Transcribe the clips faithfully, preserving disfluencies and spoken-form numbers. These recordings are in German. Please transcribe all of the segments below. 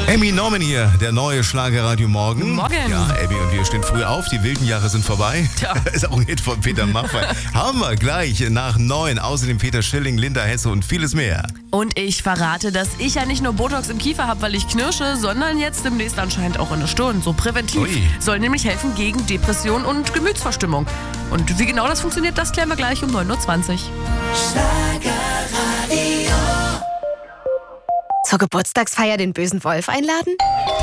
Amy Norman hier, der neue Schlagerradio Morgen. Morgen. Ja, Amy und wir stehen früh auf, die wilden Jahre sind vorbei. Tja. Ist auch ein Hit von Peter Maffay. Haben wir gleich nach neun. Außerdem Peter Schilling, Linda Hesse und vieles mehr. Und ich verrate, dass ich ja nicht nur Botox im Kiefer habe, weil ich knirsche, sondern jetzt demnächst anscheinend auch in der Stirn. So präventiv. Ui. Soll nämlich helfen gegen Depression und Gemütsverstimmung. Und wie genau das funktioniert, das klären wir gleich um neun Uhr zwanzig. Schlagerradio. Zur Geburtstagsfeier den bösen Wolf einladen?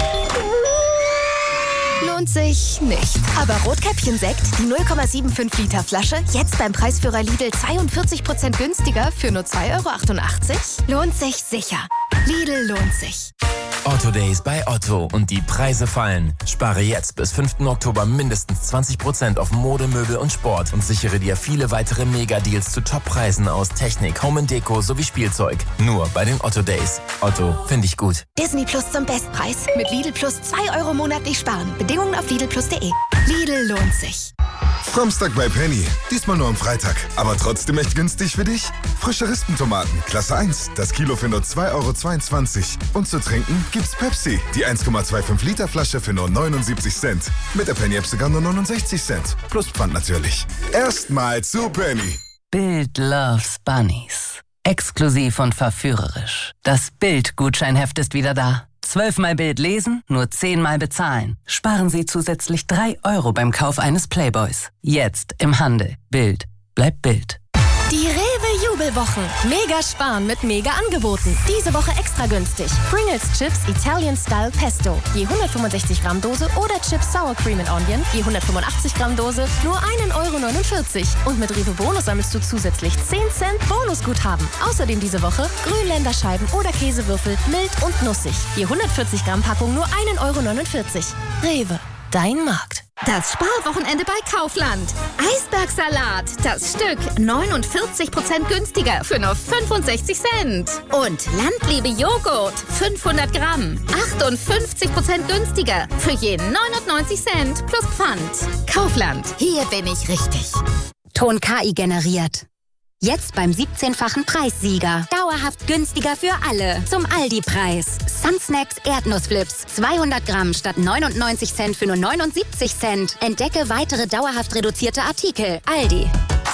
Lohnt sich nicht. Aber Rotkäppchen-Sekt, die null Komma fünfundsiebzig Liter Flasche, jetzt beim Preisführer Lidl zweiundvierzig Prozent günstiger für nur zwei Euro achtundachtzig? Lohnt sich sicher. Lidl lohnt sich. Otto Days bei Otto und die Preise fallen. Spare jetzt bis fünften Oktober mindestens zwanzig Prozent auf Mode, Möbel und Sport und sichere dir viele weitere Mega-Deals zu Top-Preisen aus Technik, Home and Deko sowie Spielzeug. Nur bei den Otto Days. Otto, finde ich gut. Disney Plus zum Bestpreis. Mit Lidl Plus zwei Euro monatlich sparen. Bedingungen auf lidl plus punkt de. Lidl lohnt sich. Samstag bei Penny. Diesmal nur am Freitag. Aber trotzdem echt günstig für dich? Frische Rispentomaten, Klasse eins. Das Kilo für nur zwei Euro zweiundzwanzig. Und zu trinken gibt's Pepsi. Die eins Komma fünfundzwanzig Liter Flasche für nur neunundsiebzig Cent. Mit der Penny-App sogar nur neunundsechzig Cent. Plus Pfand natürlich. Erstmal zu Penny. Bild loves Bunnies. Exklusiv und verführerisch. Das Bild-Gutscheinheft ist wieder da. Zwölfmal Bild lesen, nur zehnmal bezahlen. Sparen Sie zusätzlich drei Euro beim Kauf eines Playboys. Jetzt im Handel. Bild bleibt Bild. Die Rewe-Jubelwochen. Mega sparen mit Mega-Angeboten. Diese Woche extra günstig. Pringles Chips Italian Style Pesto. Je hundertfünfundsechzig Gramm Dose oder Chips Sour Cream and Onion. Je hundertfünfundachtzig Gramm Dose. Nur ein Euro neunundvierzig. Und mit Rewe Bonus sammelst du zusätzlich zehn Cent Bonusguthaben. Außerdem diese Woche Grünländerscheiben oder Käsewürfel. Mild und nussig. Je hundertvierzig Gramm Packung nur ein Euro neunundvierzig. Rewe. Dein Markt. Das Sparwochenende bei Kaufland. Eisbergsalat, das Stück neunundvierzig Prozent günstiger für nur fünfundsechzig Cent. Und Landliebe Joghurt, fünfhundert Gramm, achtundfünfzig Prozent günstiger für je neunundneunzig Cent plus Pfand. Kaufland, hier bin ich richtig. Ton K I generiert. Jetzt beim siebzehnfachen Preissieger. Dauerhaft günstiger für alle. Zum Aldi-Preis. Sunsnacks Erdnussflips. zweihundert Gramm statt neunundneunzig Cent für nur neunundsiebzig Cent. Entdecke weitere dauerhaft reduzierte Artikel. Aldi.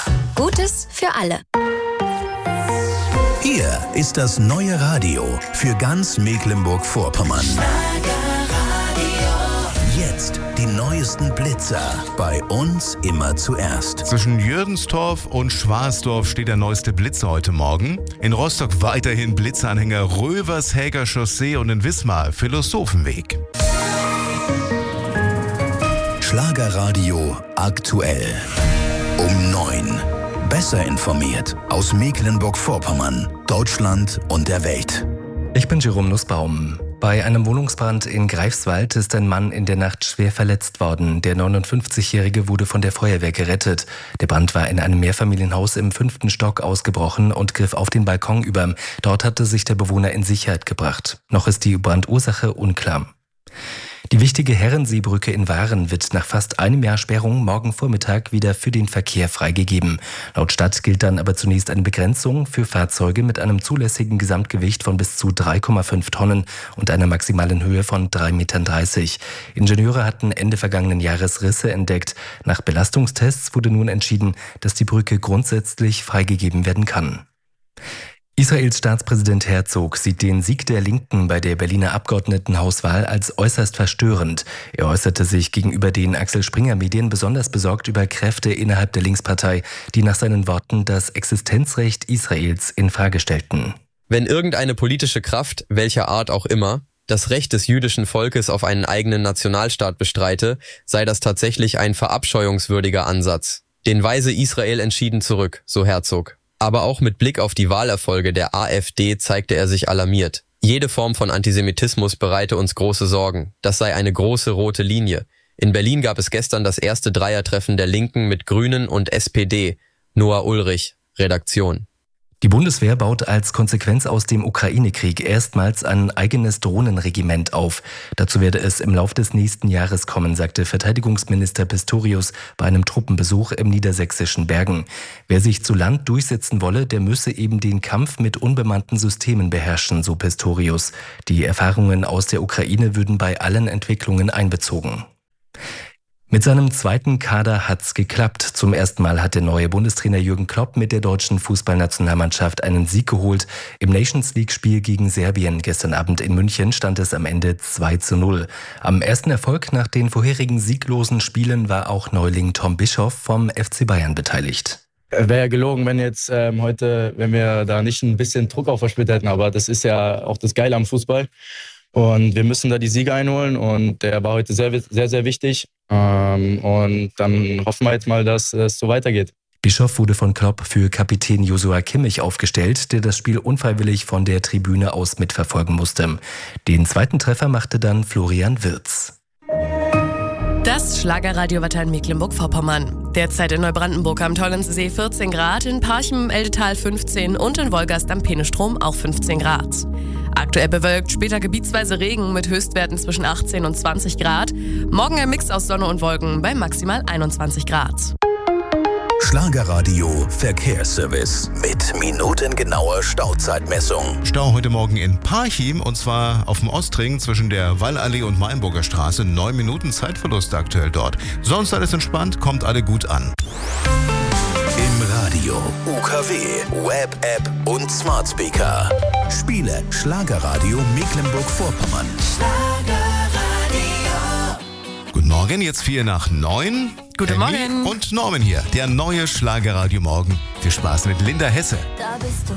Gutes für alle. Hier ist das neue Radio für ganz Mecklenburg-Vorpommern. Jetzt die neuesten Blitzer. Bei uns immer zuerst. Zwischen Jürgenstorf und Schwarsdorf steht der neueste Blitzer heute Morgen. In Rostock weiterhin Blitzanhänger Rövershäger Chaussee und in Wismar Philosophenweg. Schlagerradio aktuell. Um neun. Besser informiert aus Mecklenburg-Vorpommern, Deutschland und der Welt. Ich bin Jerome Nussbaum. Bei einem Wohnungsbrand in Greifswald ist ein Mann in der Nacht schwer verletzt worden. Der neunundfünfzigjährige wurde von der Feuerwehr gerettet. Der Brand war in einem Mehrfamilienhaus im fünften Stock ausgebrochen und griff auf den Balkon über. Dort hatte sich der Bewohner in Sicherheit gebracht. Noch ist die Brandursache unklar. Die wichtige Herrenseebrücke in Waren wird nach fast einem Jahr Sperrung morgen Vormittag wieder für den Verkehr freigegeben. Laut Stadt gilt dann aber zunächst eine Begrenzung für Fahrzeuge mit einem zulässigen Gesamtgewicht von bis zu drei Komma fünf Tonnen und einer maximalen Höhe von drei Komma dreißig Meter. Ingenieure hatten Ende vergangenen Jahres Risse entdeckt. Nach Belastungstests wurde nun entschieden, dass die Brücke grundsätzlich freigegeben werden kann. Israels Staatspräsident Herzog sieht den Sieg der Linken bei der Berliner Abgeordnetenhauswahl als äußerst verstörend. Er äußerte sich gegenüber den Axel Springer Medien besonders besorgt über Kräfte innerhalb der Linkspartei, die nach seinen Worten das Existenzrecht Israels in Frage stellten. Wenn irgendeine politische Kraft, welcher Art auch immer, das Recht des jüdischen Volkes auf einen eigenen Nationalstaat bestreite, sei das tatsächlich ein verabscheuungswürdiger Ansatz. Den weise Israel entschieden zurück, so Herzog. Aber auch mit Blick auf die Wahlerfolge der AfD zeigte er sich alarmiert. Jede Form von Antisemitismus bereite uns große Sorgen. Das sei eine große rote Linie. In Berlin gab es gestern das erste Dreiertreffen der Linken mit Grünen und S P D. Noah Ulrich, Redaktion. Die Bundeswehr baut als Konsequenz aus dem Ukraine-Krieg erstmals ein eigenes Drohnenregiment auf. Dazu werde es im Laufe des nächsten Jahres kommen, sagte Verteidigungsminister Pistorius bei einem Truppenbesuch im niedersächsischen Bergen. Wer sich zu Land durchsetzen wolle, der müsse eben den Kampf mit unbemannten Systemen beherrschen, so Pistorius. Die Erfahrungen aus der Ukraine würden bei allen Entwicklungen einbezogen. Mit seinem zweiten Kader hat's geklappt. Zum ersten Mal hat der neue Bundestrainer Jürgen Klopp mit der deutschen Fußballnationalmannschaft einen Sieg geholt. Im Nations-League-Spiel gegen Serbien gestern Abend in München stand es am Ende zwei zu null. Am ersten Erfolg nach den vorherigen sieglosen Spielen war auch Neuling Tom Bischoff vom F C Bayern beteiligt. Wäre ja gelogen, wenn jetzt ähm, heute, wenn wir da nicht ein bisschen Druck aufverspürt hätten. Aber das ist ja auch das Geile am Fußball. Und wir müssen da die Siege einholen und der war heute sehr, sehr, sehr wichtig. Ähm, und dann hoffen wir jetzt mal, dass es so weitergeht. Bischoff wurde von Klopp für Kapitän Joshua Kimmich aufgestellt, der das Spiel unfreiwillig von der Tribüne aus mitverfolgen musste. Den zweiten Treffer machte dann Florian Wirtz. Das Schlagerradio Wetter in Mecklenburg-Vorpommern. Derzeit in Neubrandenburg am Tollensee vierzehn Grad, in Parchim im Eldetal fünfzehn und in Wolgast am Peenestrom auch fünfzehn Grad. Aktuell bewölkt, später gebietsweise Regen mit Höchstwerten zwischen achtzehn und zwanzig Grad. Morgen ein Mix aus Sonne und Wolken bei maximal einundzwanzig Grad. Schlagerradio Verkehrsservice mit minutengenauer Stauzeitmessung. Stau heute Morgen in Parchim und zwar auf dem Ostring zwischen der Wallallee und Mainburger Straße. Neun Minuten Zeitverlust aktuell dort. Sonst alles entspannt, kommt alle gut an. Im Radio, U K W, Web-App und Smart Speaker. Spiele Schlagerradio Mecklenburg-Vorpommern. Guten Morgen, jetzt vier nach neun. Guten Morgen. Und Norman hier, der neue Schlagerradio Morgen. Viel Spaß mit Linda Hesse. Da bist du.